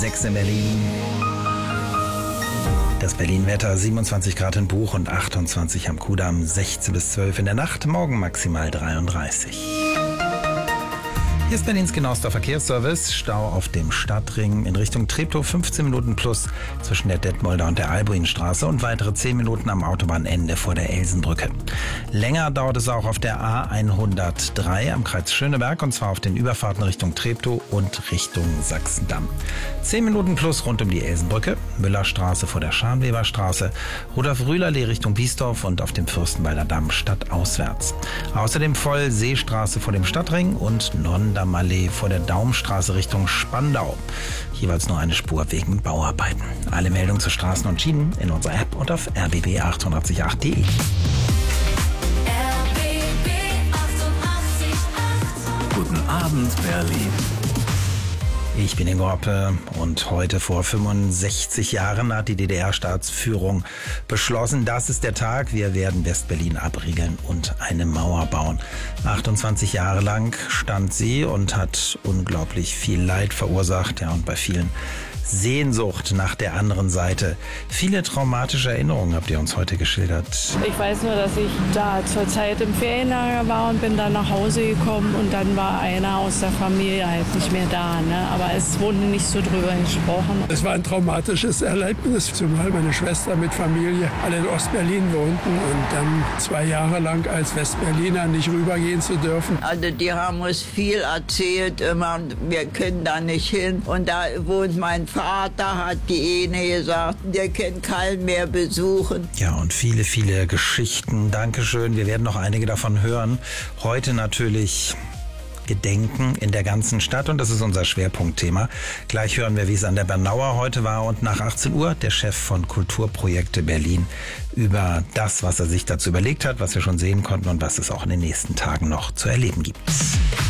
6 in Berlin. Das Berlin-Wetter, 27 Grad in Buch und 28 am Kudamm, 16 bis 12 in der Nacht, morgen maximal 33. Hier ist Berlins genauester Verkehrsservice. Stau auf dem Stadtring in Richtung Treptow, 15 Minuten plus zwischen der Detmolder und der Albuinstraße und weitere 10 Minuten am Autobahnende vor der Elsenbrücke. Länger dauert es auch auf der A103 am Kreuz Schöneberg und zwar auf den Überfahrten Richtung Treptow und Richtung Sachsendamm. 10 Minuten plus rund um die Elsenbrücke, Müllerstraße vor der Scharnweberstraße, Rudolf-Rühlerlee Richtung Biesdorf und auf dem Fürstenwalder Damm stadtauswärts. Außerdem voll Seestraße vor dem Stadtring und Nonnendamm-Allee vor der Daumstraße Richtung Spandau. Jeweils nur eine Spur wegen Bauarbeiten. Alle Meldungen zu Straßen und Schienen in unserer App und auf rbb888.de. Guten Abend, Berlin. Ich bin Ingo Hoppe und heute vor 65 Jahren hat die DDR-Staatsführung beschlossen, das ist der Tag, wir werden Westberlin abriegeln und eine Mauer bauen. 28 Jahre lang stand sie und hat unglaublich viel Leid verursacht, ja, und bei vielen Sehnsucht nach der anderen Seite. Viele traumatische Erinnerungen habt ihr uns heute geschildert. Ich weiß nur, dass ich da zur Zeit im Ferienlager war und bin dann nach Hause gekommen und dann war einer aus der Familie halt nicht mehr da. Ne? Aber es wurde nicht so drüber gesprochen. Es war ein traumatisches Erlebnis, zumal meine Schwester mit Familie alle in Ostberlin wohnten und dann 2 Jahre lang als Westberliner nicht rübergehen zu dürfen. Also die haben uns viel erzählt, immer, wir können da nicht hin. Und da wohnt mein Vater, hat die eine gesagt, der kann keinen mehr besuchen. Ja, und viele, viele Geschichten. Dankeschön. Wir werden noch einige davon hören. Heute natürlich Gedenken in der ganzen Stadt und das ist unser Schwerpunktthema. Gleich hören wir, wie es an der Bernauer heute war und nach 18 Uhr der Chef von Kulturprojekte Berlin über das, was er sich dazu überlegt hat, was wir schon sehen konnten und was es auch in den nächsten Tagen noch zu erleben gibt.